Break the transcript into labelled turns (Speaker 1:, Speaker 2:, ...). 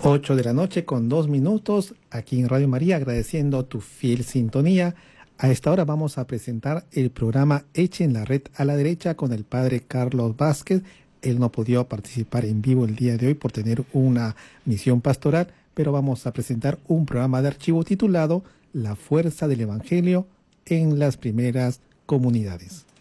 Speaker 1: 8 de la noche con 2 minutos, aquí en Radio María, agradeciendo tu fiel sintonía. A esta hora vamos a presentar el programa Echen la Red a la Derecha con el padre Carlos Vázquez. Él no pudo participar en vivo el día de hoy por tener una misión pastoral, pero vamos a presentar un programa de archivo titulado La Fuerza del Evangelio en las Primeras Comunidades.